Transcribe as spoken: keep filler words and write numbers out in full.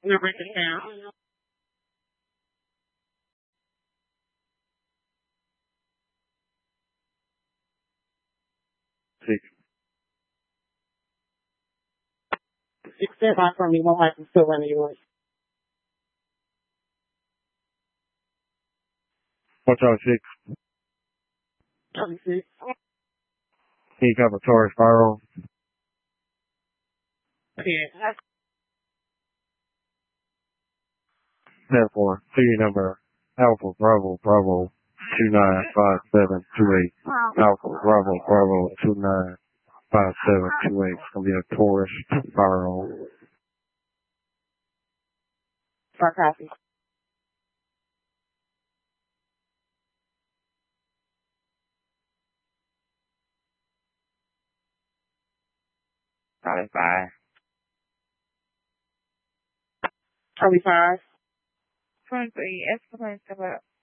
We'll break it down. Six. Six step out from me, my wife is still running yours. What's our six? Twenty-six. He cover Taurus Spiral. Yeah. Therefore, serial number Alpha Bravo Bravo two nine five seven two eight. Alpha Bravo Bravo two nine five seven two eight. It's gonna be a Taurus Spiral. Start copy. Twenty-five. Twenty-five. Twenty-three. Escalate step up.